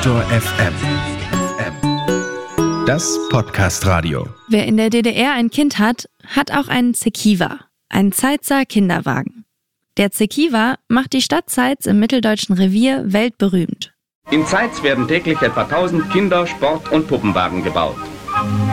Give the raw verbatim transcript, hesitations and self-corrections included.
Detektor F M. Das Podcast-Radio. Wer in der D D R ein Kind hat, hat auch einen Zekiwa, einen Zeitzer Kinderwagen. Der Zekiwa macht die Stadt Zeitz im mitteldeutschen Revier weltberühmt. In Zeitz werden täglich etwa tausend Kinder-, Sport- und Puppenwagen gebaut.